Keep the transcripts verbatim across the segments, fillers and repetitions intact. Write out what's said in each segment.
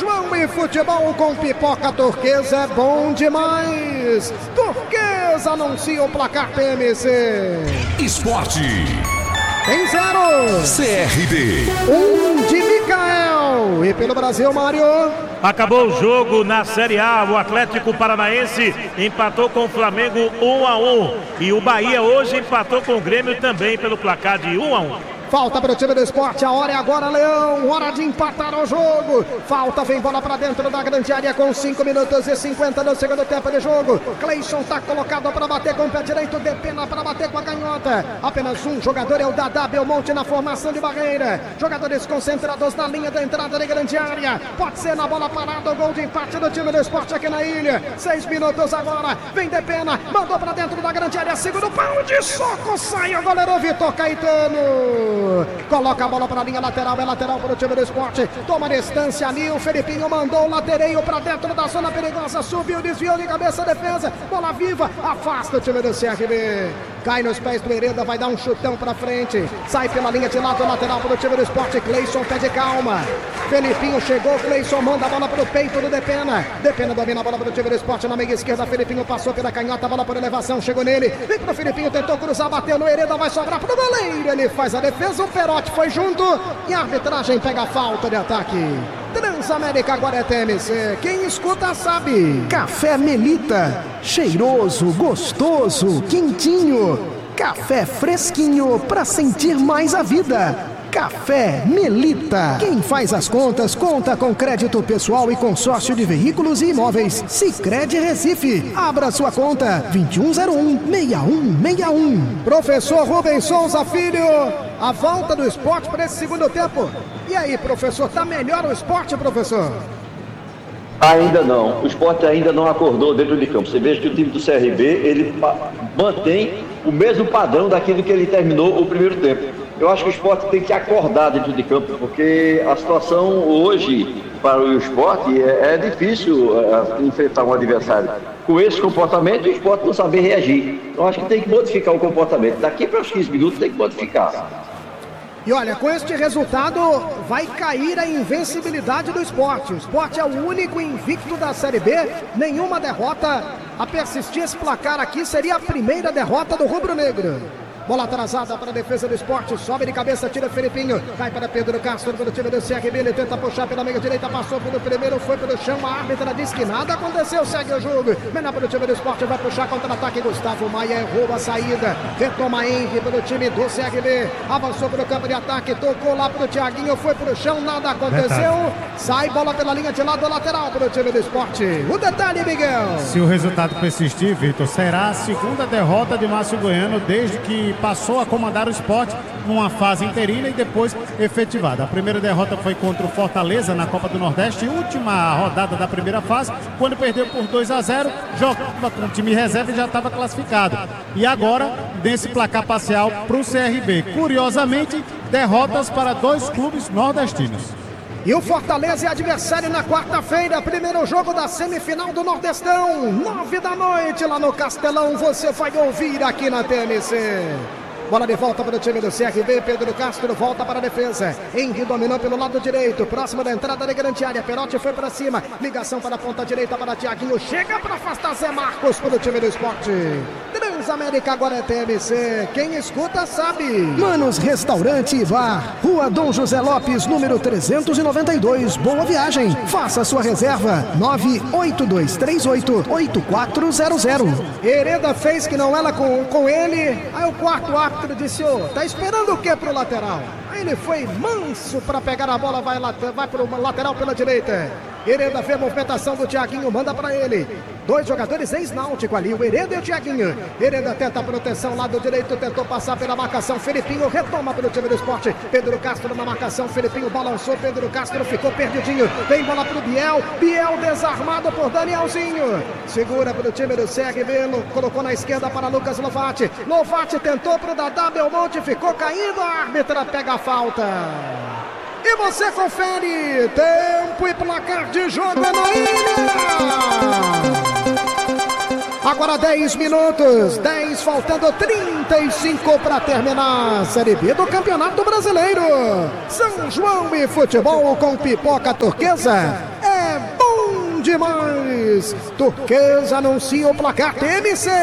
João e futebol com pipoca turquesa é bom demais. Turquesa anuncia o placar P M C. Esporte. Tem zero. C R B. Um de Micael. E pelo Brasil, Mário. Acabou o jogo na Série A. O Atlético Paranaense empatou com o Flamengo um a um. E o Bahia hoje empatou com o Grêmio também pelo placar de um a um. Falta para o time do Esporte, a hora é agora, Leão, hora de empatar o jogo. Falta, vem bola para dentro da grande área com cinco minutos e cinquenta no segundo tempo de jogo. Cleison está colocado para bater com o pé direito, de pena para bater com a canhota. Apenas um jogador é o Dadá Belmonte na formação de barreira. Jogadores concentrados na linha da entrada de grande área. Pode ser na bola parada o gol de empate do time do Esporte aqui na ilha. Seis minutos agora, vem de pena, mandou para dentro da grande área, segundo pau de soco, sai o goleiro Vitor Caetano. Coloca a bola para a linha lateral, é lateral para o time do Esporte. Toma distância ali, o Felipinho mandou o latereio para dentro da zona perigosa. Subiu, desviou de cabeça, defesa. Bola viva, afasta o time do C R B. Cai nos pés do Hereda, vai dar um chutão para frente. Sai pela linha de lado, lateral para o time do Esporte. Cleison pede calma. Felipinho chegou, Cleison manda a bola para o peito do Depena. Depena domina a bola para o time do Esporte na meia esquerda. Felipinho passou pela canhota, bola por elevação, chegou nele. Vem para o Felipinho, tentou cruzar, bateu no Hereda, vai sobrar para o goleiro. Ele faz a defesa. O Perotti foi junto e a arbitragem pega a falta de ataque. Transamérica agora é T M C. Quem escuta sabe. Café Melita, cheiroso, gostoso, quentinho. Café fresquinho para sentir mais a vida. Café Melita. Quem faz as contas, conta com crédito pessoal e consórcio de veículos e imóveis. Sicredi Recife. Abra sua conta. vinte e um zero um, seis um seis um. Professor Rubens Souza Filho, a volta do esporte para esse segundo tempo. E aí, professor, tá melhor o esporte, professor? Ainda não. O esporte ainda não acordou dentro de campo. Você veja que o time do C R B, ele mantém o mesmo padrão daquilo que ele terminou o primeiro tempo. Eu acho que o esporte tem que acordar dentro de campo, porque a situação hoje para o esporte é, é difícil é, enfrentar um adversário com esse comportamento e o esporte não saber reagir. Então acho que tem que modificar o comportamento. Daqui para os quinze minutos tem que modificar. E olha, com este resultado vai cair a invencibilidade do esporte. O esporte é o único invicto da Série B, nenhuma derrota. A persistir esse placar aqui seria a primeira derrota do rubro-negro. Bola atrasada para a defesa do esporte, sobe de cabeça, tira Felipinho, vai para Pedro Castro pelo time do C R B, ele tenta puxar pela meia direita, passou pelo primeiro, foi pelo chão, a árbitra diz que nada aconteceu, segue o jogo, menor pelo time do esporte, vai puxar contra-ataque, Gustavo Maia errou a saída, retoma Henry pelo time do C R B, avançou pelo campo de ataque, tocou lá pro Thiaguinho, foi pro chão, nada aconteceu, sai bola pela linha de lado lateral pelo time do esporte. O detalhe, Miguel. Se o resultado persistir, Vitor, será a segunda derrota de Márcio Goiano desde que passou a comandar o esporte numa fase interina e depois efetivada. A primeira derrota foi contra o Fortaleza na Copa do Nordeste, última rodada da primeira fase, quando perdeu por dois a zero, jogava com o time reserva e já estava classificado. E agora, nesse placar parcial para o C R B. Curiosamente, derrotas para dois clubes nordestinos. E o Fortaleza é adversário na quarta-feira, primeiro jogo da semifinal do Nordestão, nove da noite lá no Castelão, você vai ouvir aqui na T M C. Bola de volta para o time do C R B, Pedro Castro volta para a defesa. Henry dominou pelo lado direito, próximo da entrada de grande área, Perotti foi para cima, ligação para a ponta direita para Thiaguinho, chega para afastar Zé Marcos para o time do esporte. Transamérica agora é T M C, quem escuta sabe. Manos Restaurante e Bar, Rua Dom José Lopes, número trezentos e noventa e dois, Boa Viagem. Faça sua reserva, nove oito dois três oito, oito quatro zero zero. Hereda fez que não era com, com ele, aí o quarto árbitro disse, ô, tá esperando o que pro lateral? Aí ele foi manso para pegar a bola, vai, vai pro lateral pela direita. Hereda vê a movimentação do Thiaguinho, manda para ele. Dois jogadores ex-náutico ali, o Hereda e o Thiaguinho. Hereda tenta a proteção, lado direito, tentou passar pela marcação. Felipinho retoma pelo time do esporte. Pedro Castro na marcação, Felipinho balançou, Pedro Castro ficou perdidinho. Vem bola pro Biel, Biel desarmado por Danielzinho. Segura pelo time do C R B, colocou na esquerda para Lucas Lovati. Lovati tentou pro Dadá Belmonte, ficou caindo, a árbitra pega a falta. E você confere, tempo e placar de jogo é na ilha. Agora dez minutos, dez faltando trinta e cinco para terminar a Série B do Campeonato Brasileiro. São João e futebol com pipoca turquesa é demais. Turquesa anuncia o placar. T M C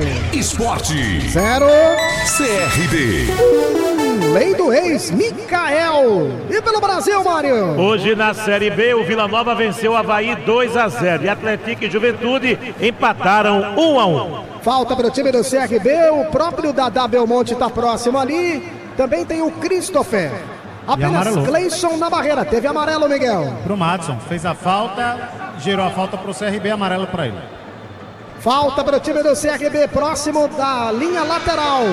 Esporte zero C R B. Um, lei do ex, Micael. E pelo Brasil, Mário? Hoje na Série B, o Vila Nova venceu o Avaí dois a zero. E Atlético e Juventude empataram um a um. Falta para o time do C R B. O próprio Dadá Belmonte está próximo ali. Também tem o Christopher. Apenas Cleison na barreira. Teve amarelo, Miguel. Pro Madison. Fez a falta, gerou a falta pro C R B, amarelo para ele. Falta para o time do C R B, próximo da linha lateral.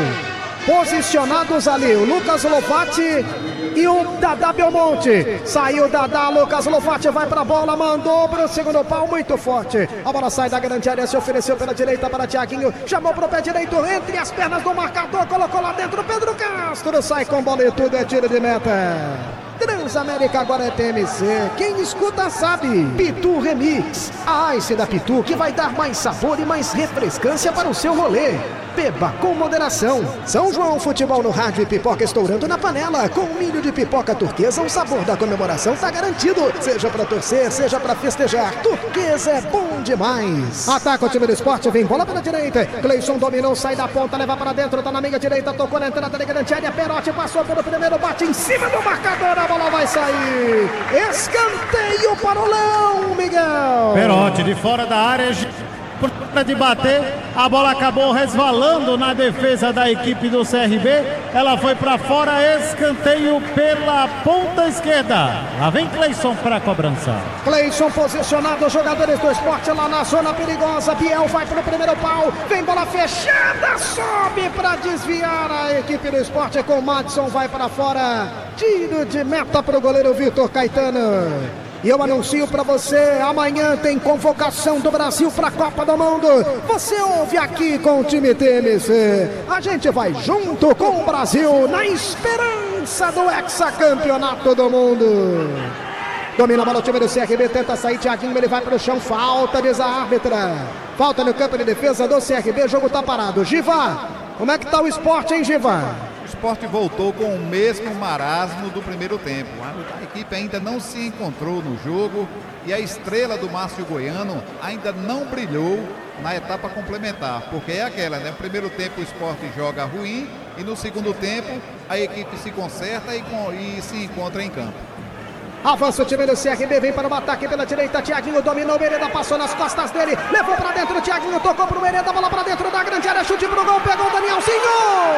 Posicionados ali, o Lucas Lofati e o Dadá Belmonte. Saiu o Dadá, Lucas Lofati vai para a bola, mandou para o segundo pau, muito forte. A bola sai da grande área, se ofereceu pela direita para Thiaguinho, chamou para o pé direito, entre as pernas do marcador, colocou lá dentro, Pedro Castro sai com bola e tudo, é tiro de meta. Transamérica agora é T M C. Quem escuta sabe. Pitu Remix. A Ice da Pitu que vai dar mais sabor e mais refrescância para o seu rolê. Beba com moderação. São João Futebol no rádio e pipoca estourando na panela. Com milho de pipoca turquesa, o sabor da comemoração tá garantido. Seja pra torcer, seja pra festejar. Turquesa é bom demais. Ataca o time do esporte, vem bola pela direita. Cleison dominou, sai da ponta, leva para dentro, tá na meia direita, tocou na entrada da grande área. Perotti passou pelo primeiro, bate em cima do marcador. A bola vai sair. Escanteio para o Leão, Miguel. Perotti de fora da área. Por de bater, a bola acabou resvalando na defesa da equipe do C R B. Ela foi para fora, escanteio pela ponta esquerda. Lá vem Cleison para a cobrança. Cleison posicionado, jogadores do esporte lá na zona perigosa. Biel vai para o primeiro pau, vem bola fechada, sobe para desviar a equipe do esporte com o Madison, vai para fora. Tiro de meta para o goleiro Vitor Caetano. E eu anuncio para você, amanhã tem convocação do Brasil para a Copa do Mundo. Você ouve aqui com o time T M C. A gente vai junto com o Brasil na esperança do hexacampeonato do mundo. Domina a bola o time do C R B, tenta sair, Thiaguinho, ele vai para o chão, falta, diz a árbitra. Falta no campo de defesa do C R B, o jogo tá parado. Giva, como é que tá o esporte, hein, Giva? O esporte voltou com o mesmo marasmo do primeiro tempo. A equipe ainda não se encontrou no jogo e a estrela do Márcio Goiano ainda não brilhou na etapa complementar, porque é aquela, né? No primeiro tempo o esporte joga ruim e no segundo tempo a equipe se conserta e, com, e se encontra em campo. Avança o time do C R B, vem para o ataque pela direita, Thiaguinho dominou, o Merenda passou nas costas dele, levou para dentro, Thiaguinho tocou pro Merenda, bola para dentro da grande área, chute pro gol, pegou o Danielzinho!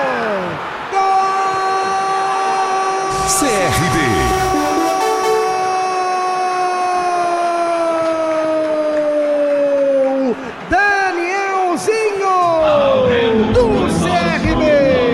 Gol! C R B. Danielzinho do C R B.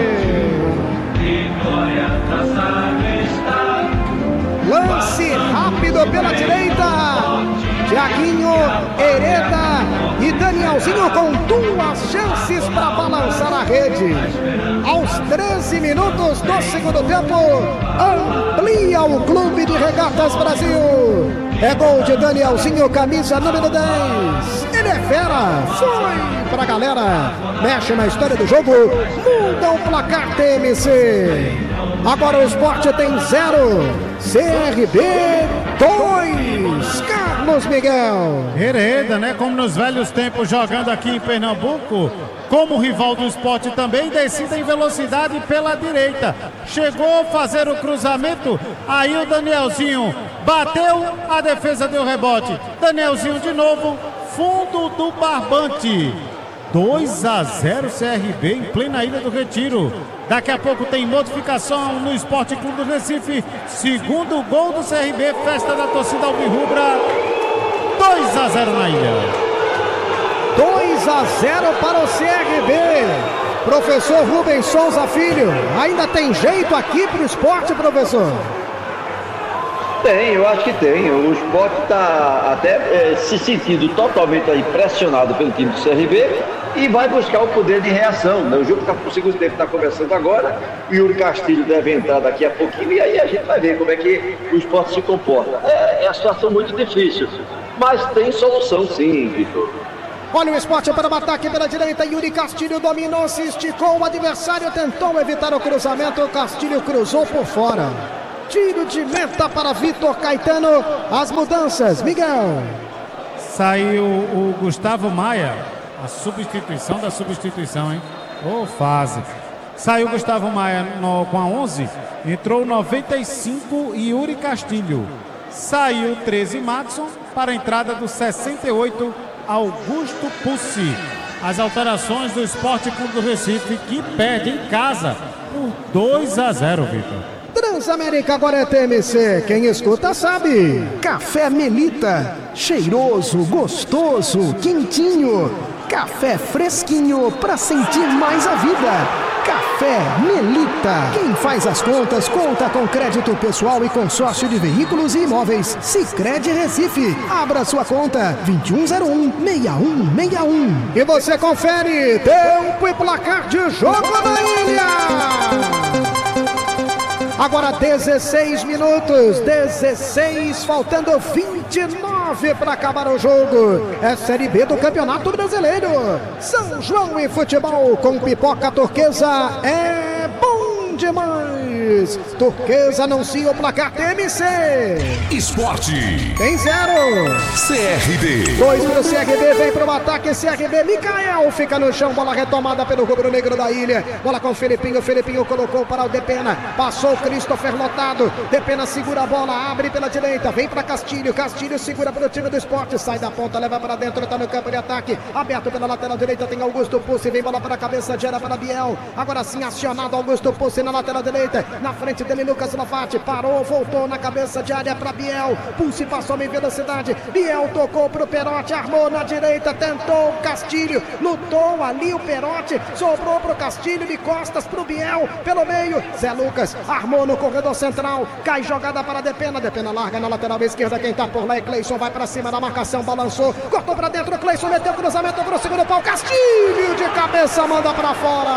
Lance rápido pela direita. Thiaguinho, Hereda e Danielzinho com duas chances para balançar a rede. Aos treze minutos do segundo tempo, amplia o Clube de Regatas Brasil. É gol de Danielzinho, camisa número dez. Ele é fera, foi pra galera. Mexe na história do jogo, muda o placar T M C. Agora o esporte tem zero, C R B dois. Carlos Miguel. Hereda, né? Como nos velhos tempos jogando aqui em Pernambuco. Como rival do esporte também, descida em velocidade pela direita. Chegou a fazer o cruzamento, aí o Danielzinho bateu, a defesa deu rebote. Danielzinho de novo, fundo do barbante. dois a zero C R B em plena Ilha do Retiro. Daqui a pouco tem modificação no Esporte Clube do Recife. Segundo gol do C R B, festa da torcida alvirrubra. dois a zero na ilha. dois a zero para o C R B. Professor Rubens Souza Filho, ainda tem jeito aqui para o esporte, professor? Tem, eu acho que tem. O esporte está até é, se sentindo totalmente aí pressionado pelo time do C R B e vai buscar o poder de reação, né? O jogo tá, o segundo tempo está começando agora, o Yuri Castilho deve entrar daqui a pouquinho e aí a gente vai ver como é que o esporte se comporta. É, é uma situação muito difícil, mas tem solução sim, Vitor. Olha o esporte para o ataque pela direita, Yuri Castilho dominou, se esticou, o adversário tentou evitar o cruzamento, o Castilho cruzou por fora. Tiro de meta para Vitor Caetano. As mudanças, Miguel. Saiu o Gustavo Maia, a substituição da substituição, hein? Ô, oh, fase. Saiu o Gustavo Maia no, com a onze, entrou noventa e cinco Yuri Castilho. Saiu treze Madison para a entrada do sessenta e oito Augusto Pussi. As alterações do Esporte Clube do Recife, que perde em casa por dois a zero, Vitor. Transamérica agora é T M C, quem escuta sabe. Café Melita, cheiroso, gostoso, quentinho. Café fresquinho pra sentir mais a vida. Café Melita. Quem faz as contas, conta com crédito pessoal e consórcio de veículos e imóveis. Sicredi Recife. Abra sua conta vinte e um zero um, seis um seis um. E você confere tempo e placar de jogo da ilha. Agora dezesseis minutos, dezesseis, faltando vinte e nove para acabar o jogo. É Série B do Campeonato Brasileiro. São João e futebol com pipoca turquesa é bom demais. Turquesa anuncia o placar T M C. Esporte. Tem zero. C R B. Dois para o C R B, vem para o ataque. C R B, Micael fica no chão. Bola retomada pelo rubro-negro da ilha. Bola com o Felipinho. Felipinho colocou para o Depena. Passou o Christopher Lotado. Depena segura a bola, abre pela direita. Vem para Castilho. Castilho segura para o time do Esporte. Sai da ponta, leva para dentro. Está no campo de ataque. Aberto pela lateral direita. Tem Augusto Pussi. Vem bola para a cabeça. Gera para Biel. Agora sim acionado Augusto Pussi na lateral direita. Na frente dele, Lucas Lafati. Parou, voltou na cabeça de área para Biel. Pussi passou em velocidade. Biel tocou pro Perotti. Armou na direita. Tentou o Castilho. Lutou ali o Perotti. Sobrou pro Castilho. De costas pro Biel. Pelo meio. Zé Lucas armou no corredor central. Cai jogada para Depena. Depena larga na lateral esquerda. Quem tá por lá é Cleison. Vai para cima da marcação. Balançou. Cortou para dentro. Cleison meteu o cruzamento pro segundo pau. Castilho de cabeça manda para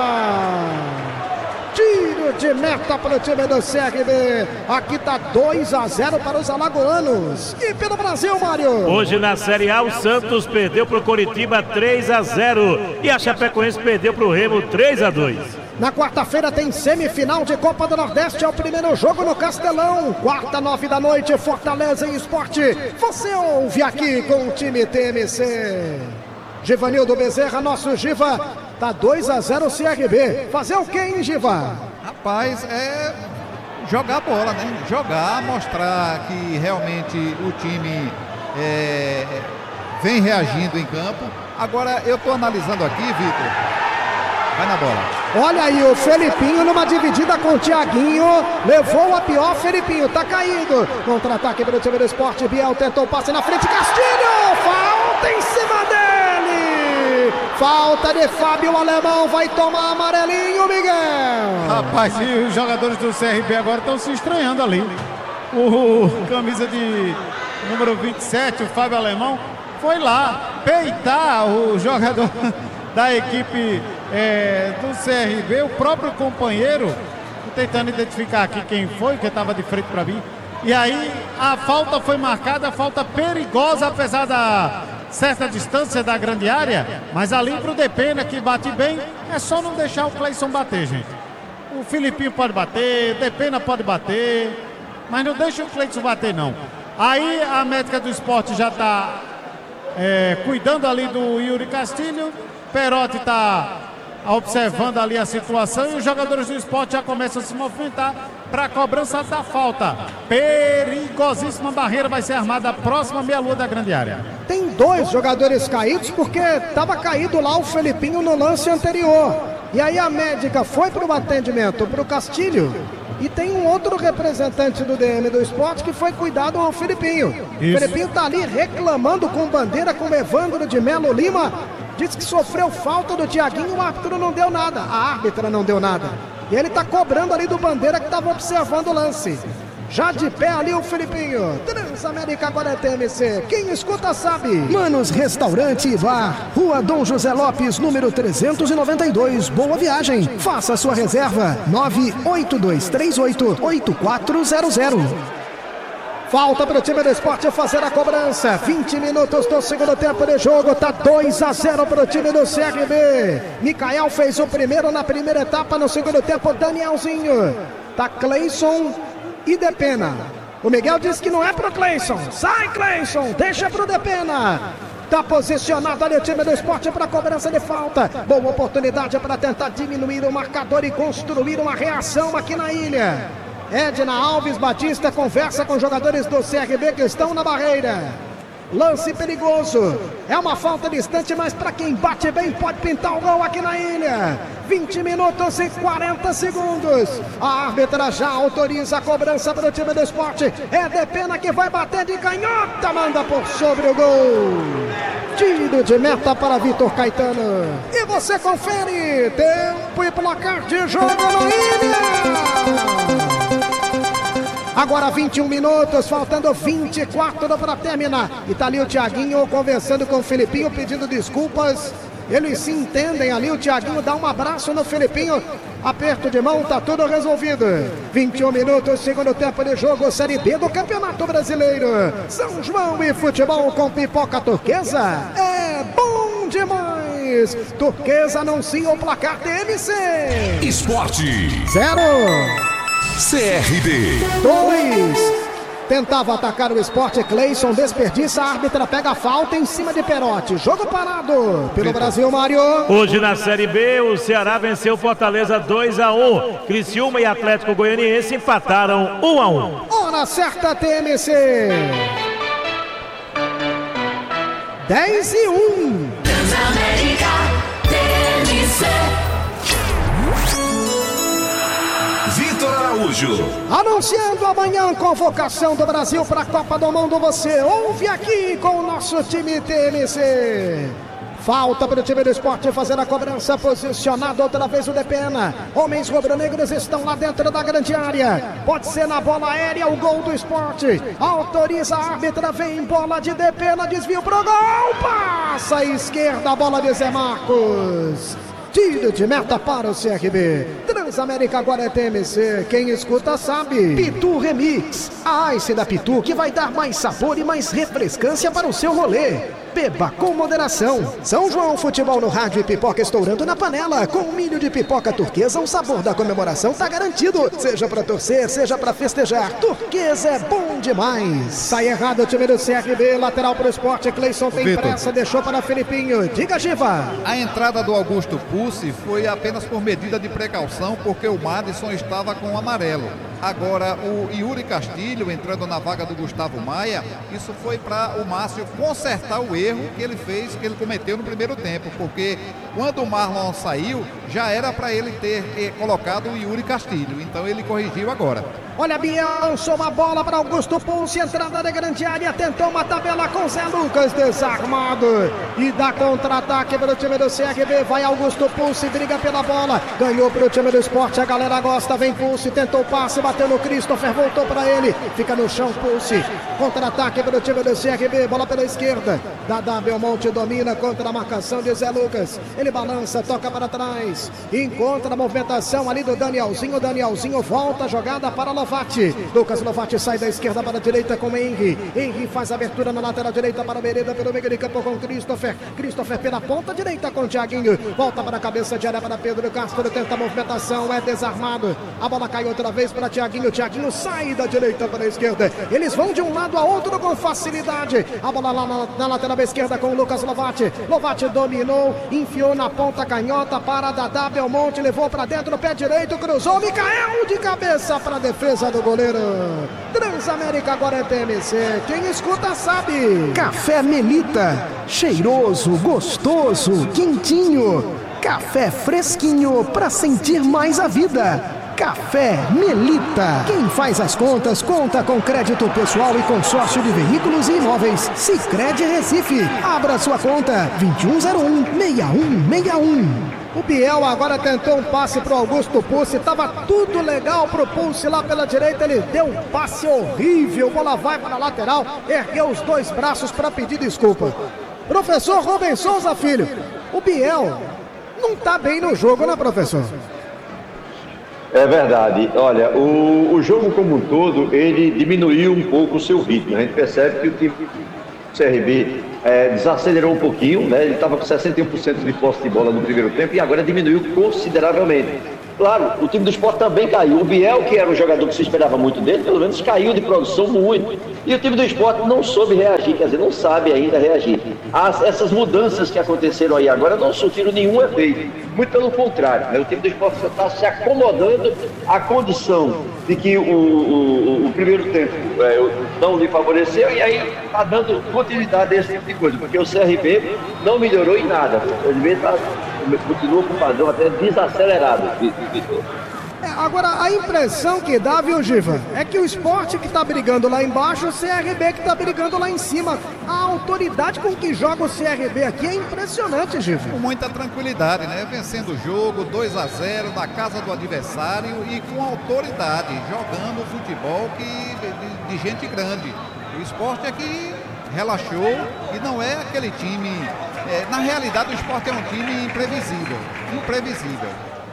fora. Tiro de meta para o time do C R B. Aqui está dois a zero para os alagoanos. E pelo Brasil, Mário. Hoje na Série A, o Santos perdeu para o Coritiba três a zero. E a Chapecoense perdeu para o Remo três a dois. Na quarta-feira tem semifinal de Copa do Nordeste. É o primeiro jogo no Castelão. Quarta, nove da noite, Fortaleza e Esporte. Você ouve aqui com o time T M C. Givanildo Bezerra, nosso Giva. Tá dois a zero o C R B. Fazer o que, hein, Giva? Rapaz, é jogar bola, né? Jogar, mostrar que realmente o time é, vem reagindo em campo. Agora, eu tô analisando aqui, Vitor. Vai na bola. Olha aí o Felipinho numa dividida com o Thiaguinho. Levou a pior, Felipinho tá caído. Contra-ataque pelo time do Esporte. Biel tentou o passe na frente. Castilho! Falta em cima dele! Falta de Fábio Alemão. Vai tomar amarelinho, Miguel. Rapaz, e os jogadores do C R B agora estão se estranhando ali. O camisa de número vinte e sete, o Fábio Alemão, foi lá peitar o jogador da equipe é, do C R B, o próprio companheiro. Tentando identificar aqui quem foi, que estava de frente para mim. E aí a falta foi marcada, falta perigosa, apesar da certa distância da grande área, mas ali pro Depena, que bate bem, é só não deixar o Cleison bater, gente. O Filipinho pode bater, o Depena pode bater, mas não deixa o Cleison bater, não. Aí a médica do Esporte já está é, cuidando ali do Yuri Castilho, Perotti está observando ali a situação e os jogadores do Esporte já começam a se movimentar para a cobrança da falta. Perigosíssima barreira vai ser armada próxima à meia-lua da grande área. Tem dois jogadores caídos porque estava caído lá o Felipinho no lance anterior. E aí a médica foi para o atendimento para o Castilho. E tem um outro representante do D M do Esporte que foi cuidar do Felipinho. O Felipinho está ali reclamando com bandeira com Evandro de Melo Lima. Diz que sofreu falta do Thiaguinho, o árbitro não deu nada. A árbitra não deu nada. E ele tá cobrando ali do bandeira que estava observando o lance. Já de pé ali o Felipinho. Transamérica agora é T M C. Quem escuta sabe. Manos Restaurante e Bar. Rua Dom José Lopes, número trezentos e noventa e dois. Boa viagem. Faça sua reserva. nove oito dois três oito oito quatro zero zero. Falta para o time do Esporte fazer a cobrança. vinte minutos do segundo tempo de jogo. Tá dois a zero para o time do C R B. Micael fez o primeiro na primeira etapa. No segundo tempo, Danielzinho. Tá Cleison e Depena. O Miguel disse que não é pro Cleison. Sai, Cleison. Deixa pro Depena. Tá posicionado ali o time do Sport para cobrança de falta. Boa oportunidade para tentar diminuir o marcador e construir uma reação aqui na ilha. Edna Alves Batista conversa com jogadores do C R B que estão na barreira. Lance perigoso. É uma falta distante, mas para quem bate bem pode pintar o gol aqui na ilha. vinte minutos e quarenta segundos. A árbitra já autoriza a cobrança para o time do Sport. É de pena que vai bater de canhota. Manda por sobre o gol. Tiro de meta para Vitor Caetano. E você confere. Tempo e placar de jogo na ilha. Agora vinte e um minutos, faltando vinte e quatro para terminar. E tá ali o Thiaguinho conversando com o Filipinho, pedindo desculpas. Eles se entendem ali, o Thiaguinho dá um abraço no Filipinho. Aperto de mão, tá tudo resolvido. vinte e um minutos, segundo tempo de jogo, Série B do Campeonato Brasileiro. São João e futebol com Pipoca Turquesa. É bom demais. Turquesa anuncia o placar T M C. Esporte. Zero. C R B. Dois. Tentava atacar o Sport, Cleison desperdiça, a árbitra pega a falta em cima de Perotti. Jogo parado pelo Brasil, Mário. Hoje na Série B, o Ceará venceu Fortaleza dois a um. Criciúma e Atlético Goianiense empataram um a um. Hora certa, T M C. dez e um. Transamérica, T M C. Vitor Araújo. Anunciando amanhã convocação do Brasil para a Copa do Mundo. Você ouve aqui com o nosso time T M C. Falta para o time do Sport fazer a cobrança, posicionado outra vez o Depena. Homens rubro-negros estão lá dentro da grande área. Pode ser na bola aérea o gol do Sport. Autoriza a árbitra, vem bola de Depena, desvio pro gol. Passa à esquerda a bola de Zé Marcos. Tiro de meta para o C R B. Transamérica agora é T M C. Quem escuta sabe. Pitu Remix. A Ice da Pitu que vai dar mais sabor e mais refrescância para o seu rolê. Beba com moderação. São João Futebol no rádio e pipoca estourando na panela. Com um milho de pipoca Turquesa, o sabor da comemoração tá garantido. Seja pra torcer, seja pra festejar. Turquesa é bom demais. Sai errado o time do C R B. Lateral pro Sport. Cleison tem Vitor. pressa, deixou para Felipinho. Diga, Giva. A entrada do Augusto Pucci foi apenas por medida de precaução, porque o Madison estava com o amarelo. Agora o Yuri Castilho entrando na vaga do Gustavo Maia, isso foi para o Márcio consertar o erro que ele fez, que ele cometeu no primeiro tempo, porque quando o Marlon saiu, já era para ele ter eh, colocado o Yuri Castilho, então ele corrigiu agora. Olha, Biel lançou uma bola para Augusto Pucci, entrada da grande área, tentou uma tabela com Zé Lucas, desarmado, e dá contra-ataque para o time do C R B, vai Augusto Pucci, briga pela bola, ganhou para o time do Sport, a galera gosta, vem Pucci, tentou o passe, bateu no Christopher, voltou para ele, fica no chão Pucci, contra-ataque para o time do C R B, bola pela esquerda, Dadá Belmonte domina contra a marcação de Zé Lucas, ele balança, toca para trás, encontra a movimentação ali do Danielzinho, Danielzinho volta a jogada para Lovati, Lucas Lovati sai da esquerda para a direita com Henry, Henry faz a abertura na lateral direita para Bereda, pelo meio de campo com Christopher, Christopher pela ponta direita com Thiaguinho, volta para a cabeça de área para Pedro Castro, tenta a movimentação, é desarmado, a bola cai outra vez para Thiaguinho, Thiaguinho sai da direita para a esquerda, eles vão de um lado a outro com facilidade, a bola lá na, na lateral esquerda com Lucas Lovati, Lovati dominou, enfiou na ponta canhota para Dadá Belmonte, levou para dentro, pé direito, cruzou, Micael de cabeça para a defesa do goleiro. Transamérica agora é T M C, quem escuta sabe. Café Melita, cheiroso, gostoso, quentinho, café fresquinho para sentir mais a vida. Café Melita. Quem faz as contas, conta com crédito pessoal e consórcio de veículos e imóveis. Sicredi Recife. Abra sua conta vinte e um zero um, seis um seis um. O Biel agora tentou um passe pro Augusto Pucci, estava tudo legal pro Pucci lá pela direita, ele deu um passe horrível, bola vai para a lateral, ergueu os dois braços para pedir desculpa. Professor Rubens Souza Filho, o Biel não tá bem no jogo, né, professor? É verdade. Olha, o, o jogo como um todo, ele diminuiu um pouco o seu ritmo. A gente percebe que o time do C R B é, desacelerou um pouquinho, né? Ele estava com sessenta e um por cento de posse de bola no primeiro tempo e agora diminuiu consideravelmente. Claro, o time do Sport também caiu. O Biel, que era um jogador que se esperava muito dele, pelo menos caiu de produção muito. E o time do Sport não soube reagir, quer dizer, não sabe ainda reagir. As, essas mudanças que aconteceram aí agora não surtiram nenhum efeito. Muito pelo contrário, né? O time do Sport está se acomodando à condição de que o, o, o primeiro tempo é, não lhe favoreceu e aí está dando continuidade a esse tipo de coisa, porque o C R B não melhorou em nada. O C R B tá, continua com o padrão até desacelerado, Vitor. É, agora, a impressão que dá, viu, Giva, é que o Sport que tá brigando lá embaixo, o C R B que tá brigando lá em cima. A autoridade com que joga o C R B aqui é impressionante, Giva. Com muita tranquilidade, né? Vencendo o jogo, dois a zero, na casa do adversário e com autoridade, jogando futebol que, de, de gente grande. O Sport aqui relaxou e não é aquele time... É, na realidade, o Sport é um time imprevisível. Imprevisível.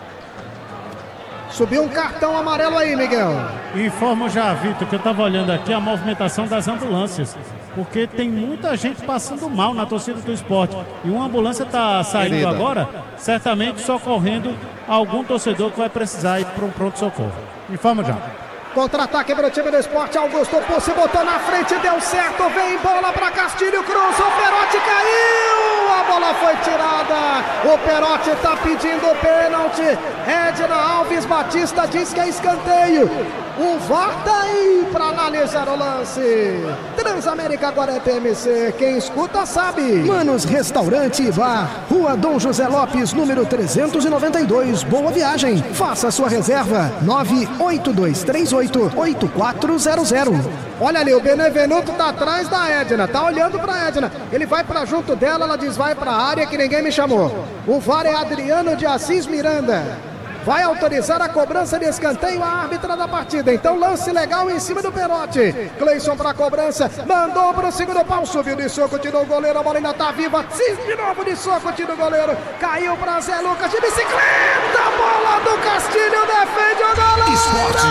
Subiu um cartão amarelo aí, Miguel. Informo já, Vitor, que eu estava olhando aqui a movimentação das ambulâncias, porque tem muita gente passando mal na torcida do Sport. E uma ambulância está saindo Querida. agora, certamente socorrendo algum torcedor que vai precisar ir para um pronto-socorro. Informo já. Contra-ataque para o time do Sport. Augusto Pussi botou na frente, deu certo. Vem bola para Castilho, cruzou, o Perotti caiu. A bola foi tirada. O Perotti está pedindo pênalti. Edna Alves Batista diz que é escanteio. O V A R tá aí para analisar o lance. Transamérica agora é T M C. Quem escuta sabe. Manos Restaurante e Bar. Rua Dom José Lopes, número trezentos e noventa e dois. Boa viagem. Faça sua reserva. nove oito dois três oito oito quatro zero zero. Olha ali, o Benevenuto tá atrás da Edna. Tá olhando pra Edna. Ele vai pra junto dela, ela diz vai pra área que ninguém me chamou. O V A R é Adriano de Assis Miranda. Vai autorizar a cobrança de escanteio a árbitra da partida. Então lance legal em cima do Perotti. Cleison para a cobrança. Mandou para o segundo pau. Subiu de soco, tirou o goleiro. A bola ainda está viva. De novo de soco, tirou o goleiro. Caiu para Zé Lucas de bicicleta. Bola do Castilho. Defende o goleiro. Esporte.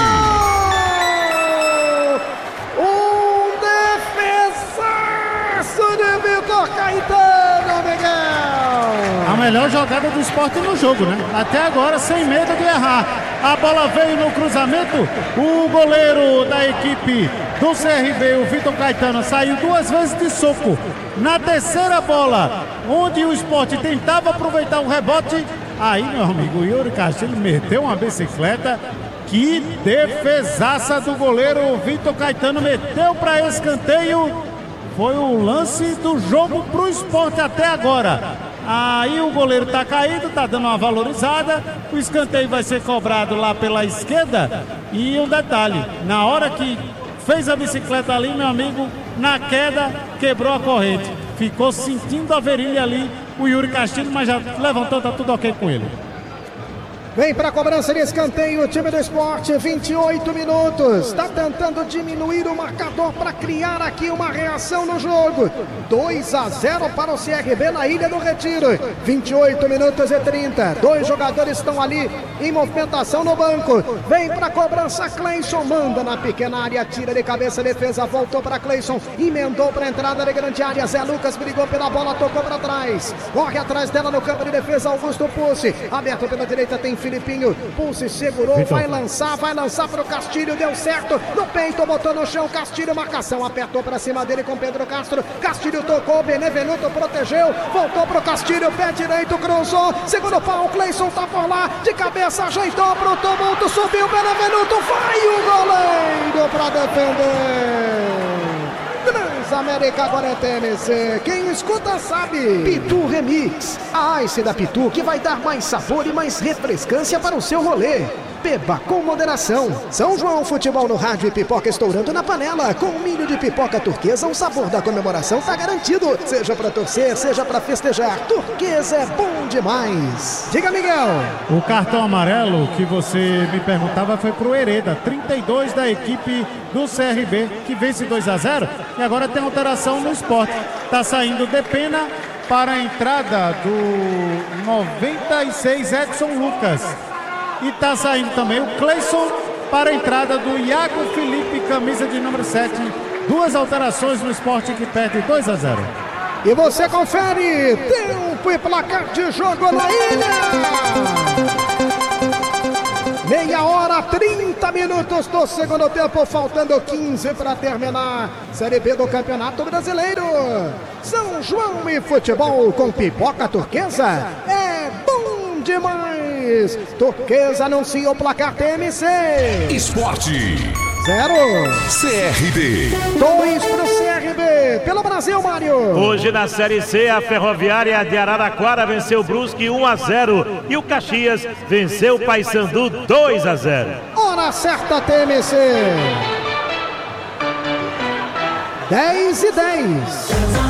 Um defesaço de Vitor Caetano, Miguel. A melhor jogada do Sport no jogo, né? Até agora, sem medo de errar. A bola veio no cruzamento. O goleiro da equipe do C R B, o Vitor Caetano, saiu duas vezes de soco. Na terceira bola, onde o Sport tentava aproveitar o rebote, aí, meu amigo, o Yuri Castilho meteu uma bicicleta. Que defesaça do goleiro Vitor Caetano. Meteu para escanteio. Foi o lance do jogo pro Sport até agora. Aí o goleiro tá caído, tá dando uma valorizada. O escanteio vai ser cobrado lá pela esquerda. E um detalhe, na hora que fez a bicicleta ali, meu amigo, na queda, quebrou a corrente. Ficou sentindo a virilha ali o Yuri Castilho, mas já levantou, tá tudo ok com ele. Vem para a cobrança de escanteio o time do Sport, vinte e oito minutos. Está tentando diminuir o marcador para criar aqui uma reação no jogo. dois a zero para o C R B na Ilha do Retiro. vinte e oito minutos e trinta. Dois jogadores estão ali em movimentação no banco. Vem para a cobrança, Cleison manda na pequena área, tira de cabeça, defesa, voltou para Cleison, emendou para a entrada de grande área. Zé Lucas brigou pela bola, tocou para trás. Corre atrás dela no campo de defesa, Augusto Pussi. Aberto pela direita tem Filipinho, Pulse segurou, Vitor. vai lançar, vai lançar pro Castilho, deu certo, no peito, botou no chão, Castilho, marcação, apertou pra cima dele com Pedro Castro, Castilho tocou, Benevenuto protegeu, voltou pro Castilho, pé direito, cruzou, segundo pau, Cleison tá por lá, de cabeça, ajeitou pro tumulto, subiu, Benevenuto, vai o goleiro pra defender. Transamérica agora é T M C. Quem escuta sabe. Pitu Remix. A Ice da Pitu que vai dar mais sabor e mais refrescância para o seu rolê. Beba com moderação. São João Futebol no rádio e pipoca estourando na panela. Com milho de pipoca turquesa, o sabor da comemoração tá garantido. Seja pra torcer, seja pra festejar. Turquesa é bom demais. Diga, Miguel. O cartão amarelo que você me perguntava foi pro Hereda, trinta e dois da equipe do C R B, que vence dois a zero. E agora tem alteração no Sport. Tá saindo de pena para a entrada do noventa e seis, Edson Lucas. E tá saindo também o Cleison para a entrada do Iago Felipe, camisa de número sete. Duas alterações no Sport que perde dois a zero. E você confere tempo e placar de jogo na ilha. Meia hora, trinta minutos do segundo tempo, faltando quinze para terminar. Série B do Campeonato Brasileiro. São João e Futebol com Pipoca Turquesa. É bom demais. Turquesa anuncia o placar T M C. Esporte. Zero. C R B. Dois pro C R B. Pelo Brasil, Mário. Hoje na Série C, a Ferroviária de Araraquara venceu o Brusque um a zero. E o Caxias venceu o Paysandu dois a zero. Hora certa, T M C. dez e dez.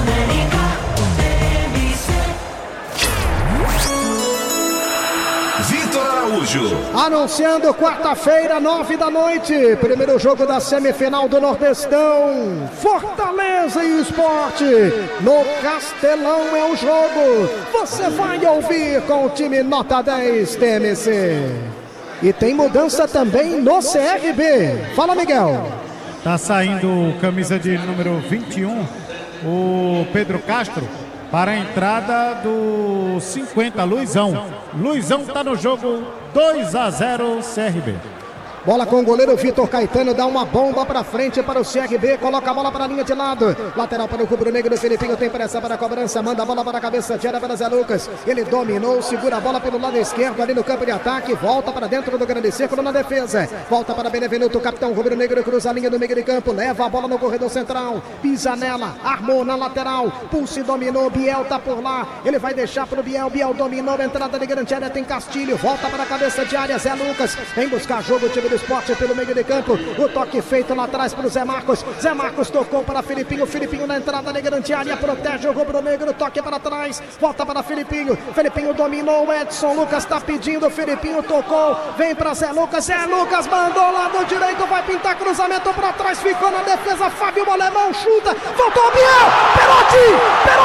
Vitor Araújo. Anunciando quarta-feira, nove da noite. Primeiro jogo da semifinal do Nordestão. Fortaleza e Sport. No Castelão é o jogo. Você vai ouvir com o time nota dez T M C. E tem mudança também no C R B. Fala, Miguel. Tá saindo camisa de número vinte e um, o Pedro Castro, para a entrada do cinquenta, Luizão. Luizão tá no jogo, dois a zero C R B. Bola com o goleiro Vitor Caetano, dá uma bomba pra frente para o C R B, coloca a bola para a linha de lado, lateral para o rubro-negro, Felipinho tem pressa para a cobrança, manda a bola para a cabeça de área para Zé Lucas, ele dominou, segura a bola pelo lado esquerdo ali no campo de ataque, volta para dentro do grande círculo na defesa, volta para Benevenuto, capitão rubro-negro, cruza a linha do meio de campo, leva a bola no corredor central, pisa nela, armou na lateral, Pulse dominou, Biel tá por lá, ele vai deixar pro Biel, Biel dominou, entrada de grande área, tem Castilho, volta para a cabeça de área, Zé Lucas, vem buscar jogo, o time do Esporte pelo meio de campo, o toque feito lá atrás para o Zé Marcos, Zé Marcos tocou para Felipinho, Felipinho na entrada de grande área, protege o rubro-negro, toque para trás, volta para Felipinho, Felipinho dominou, Edson Lucas tá pedindo, Felipinho tocou, vem para Zé Lucas, Zé Lucas mandou lado direito, vai pintar cruzamento para trás, ficou na defesa, Fábio Alemão chuta, voltou Biel, Perotti, Perotti!